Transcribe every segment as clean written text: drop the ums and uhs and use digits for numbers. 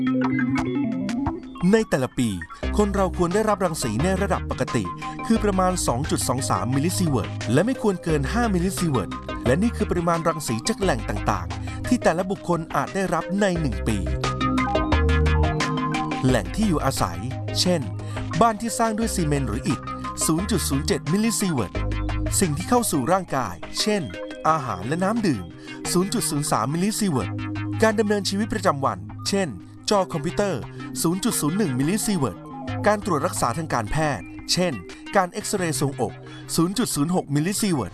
ในแต่ละปีคนเราควรได้รับรังสีในระดับปกติคือประมาณ 2.23 มิลลิซีเวิร์ตและไม่ควรเกิน 5 มิลลิซีเวิร์ตและนี่คือปริมาณรังสีจากแหล่งต่างๆที่แต่ละบุคคลอาจได้รับใน 1 ปี แหล่งที่อยู่อาศัยเช่นบ้านที่สร้างด้วยซีเมนต์หรืออิฐ 0.07 มิลลิซีเวิร์ตสิ่งที่เข้าสู่ร่างกายเช่นอาหารและน้ำดื่ม 0.03 มิลลิซีเวิร์ตการดำเนินชีวิตประจำวันเช่นจอคอมพิวเตอร์ 0.01 มิลลิซีเวิร์ตการตรวจรักษาทางการแพทย์เช่นการเอ็กซเรย์ทรวงอก 0.06 มิลลิซีเวิร์ต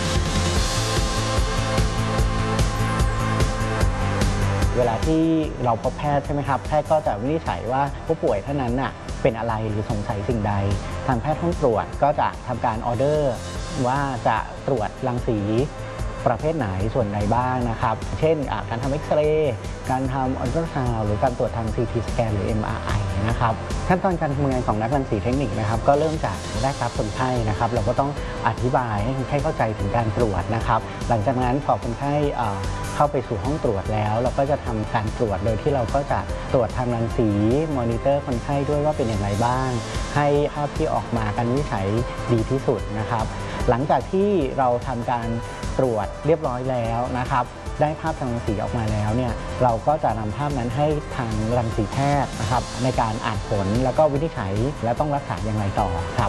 เวลาที่เราพบแพทย์ใช่ไหมครับแพทย์ก็จะวินิจฉัยว่าผู้ป่วยท่านนั้นเป็นอะไรหรือสงสัยสิ่งใดทางแพทย์ห้องตรวจก็จะทำการออเดอร์ว่าจะตรวจรังสีประเภทไหนส่วนใดบ้างนะครับเช่นการทำเอ็กซเรย์การทำอัลตราซาวด์หรือการตรวจทาง CT สแกนหรือ MRI นะครับขั้นตอนการทำงานของนักรังสีเทคนิคนะครับก็เริ่มจากแรกรับคนไข้นะครับเราก็ต้องอธิบายให้คนไข้เข้าใจถึงการตรวจนะครับหลังจากนั้นพอคนไข้เข้าไปสู่ห้องตรวจแล้วเราก็จะทำการตรวจโดยที่เราก็จะตรวจทางรังสีมอนิเตอร์คนไข้ด้วยว่าเป็นอย่างไรบ้างให้ภาพที่ออกมาการวินิจฉัยดีที่สุดนะครับหลังจากที่เราทำการตรวจเรียบร้อยแล้วนะครับได้ภาพทางรังสีออกมาแล้วเนี่ยเราก็จะนำภาพนั้นให้ทางรังสีแพทย์นะครับในการอ่านผลแล้วก็วินิจฉัยและต้องรักษาอย่างไรต่อครับ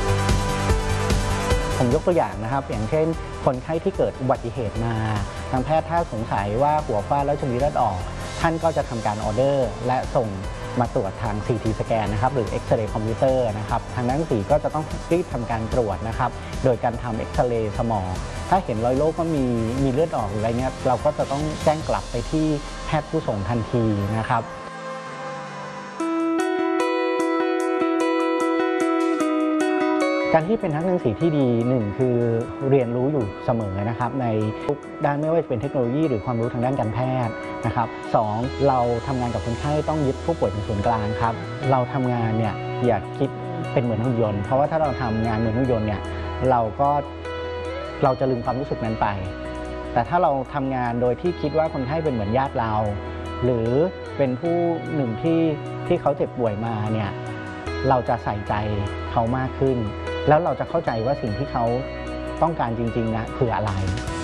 ผมยกตัวอย่างนะครับอย่างเช่นคนไข้ที่เกิดอุบัติเหตุมาทางแพทย์ถ้าสงสัยว่าหัวฟาดแล้วจะมีเลือดออกท่านก็จะทำการออเดอร์และส่งมาตรวจทาง CT สแกนนะครับหรือเอ็กซเรย์คอมพิวเตอร์นะครับทางนักรังสีก็จะต้องรีบทำการตรวจนะครับโดยการทำเอ็กซเรย์สมองถ้าเห็นรอยโรคว่ามีเลือดออกหรืออะไรเงี้ยเราก็จะต้องแจ้งกลับไปที่แพทย์ผู้ส่งทันทีนะครับการที่เป็นนักรังสีที่ดีหนึ่งคือเรียนรู้อยู่เสมอนะครับในทุกด้านไม่ว่าจะเป็นเทคโนโลยีหรือความรู้ทางด้านการแพทย์นะครับสองเราทำงานกับคนไข้ต้องยึดผู้ป่วยเป็นศูนย์กลางครับเราทำงานเนี่ยอย่าคิดเป็นเหมือนหุ่นยนต์เพราะว่าถ้าเราทำงานเหมือนหุ่นยนต์เนี่ยเราจะลืมความรู้สึกนั้นไปแต่ถ้าเราทำงานโดยที่คิดว่าคนไข้เป็นเหมือนญาติเราหรือเป็นผู้หนึ่งที่เขาเจ็บป่วยมาเนี่ยเราจะใส่ใจเขามากขึ้นแล้วเราจะเข้าใจว่าสิ่งที่เขาต้องการจริงๆนะคืออะไร